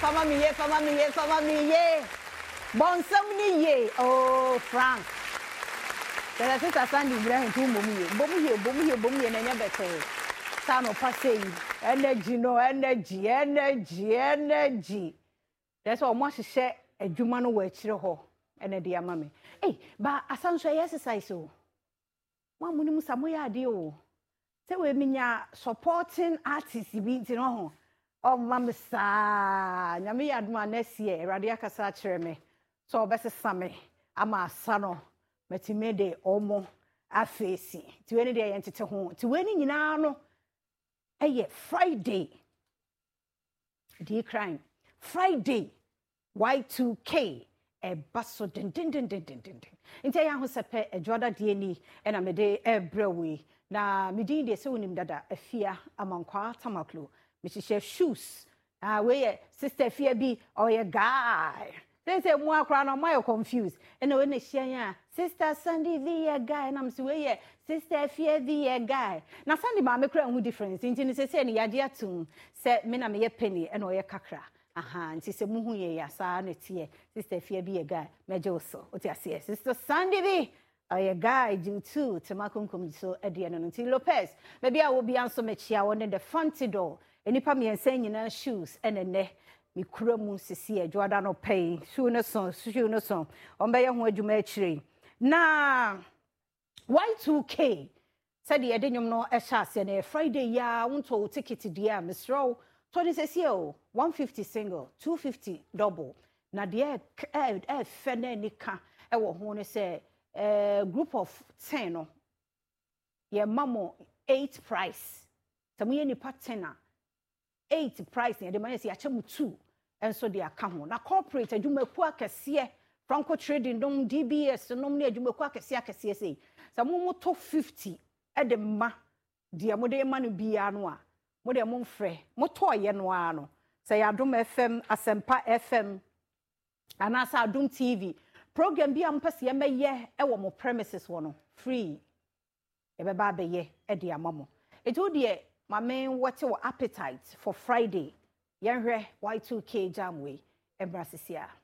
fama me ye. Bon somni ye. Oh, Frank. The sister Sandy Graham to bomu ye na nya better. Sano passe energy no energy. That's why mo hye adwuma no wa akire ho ene de ama me. Eh, ba asanso exercise o. Mo amuni musa mo ya ade o. Se we minya supporting artists bi nti no ho. O mama sa, nyame yaduma next year Awurade akasa akire me. So obesesa me ama asano metimede omo afesi. Ti we ni de yentete ho. Ti we ni nyina no eye Friday. The crime. Friday Y2K baso din. Inte ya ho sepe ejoda de ni na me de ebrewe na me din de se wonim dada afia amankwa tamaklo me hye shoes we sister afia bi or ye guy say mo akra na my confused na we na hia sister Sandy the guy na me se we sister afia the guy na Sandy ma me kra hu difference nti ni se ni yade atum se me na me ye penny na o ye kakra. Aha, nti se muhu ye ya saa na tie sister fia bi ye guy meje so oti ase sister Sandy bi a guy due to makonkom so ade no nti Lopez maybe I will be answer me chia won the front door enipa me ensan nyina shoes enene me kura mu sisi adwoada no pay shoe no so on be ye ho adwuma akire na Y2K said ye de nyom no e sha ase na Friday ya wonto ticket dia misro. So this is here 150 single, 250 double. Na de fene nika e wo ho ne say group of 10 no. Ye mamo 8 price. Samu ye nipa 10 8 price ye de man say achemu 2 enso de aka ho. Na corporate adwumaku akese Franco Trading dom DBS nom ne adwumaku akese say. Samu moto 50 e de ma de mo de ma no bia no a mo de mo mfrɛ mo toye no ano say Adom FM Asempa FM anasa Adom TV program bi am pese ye meye e wo mo premises wo no free e be ba be ye e de amamo it wo de ma men what your appetite for Friday yenhwɛ Y2K jam we e brasisia.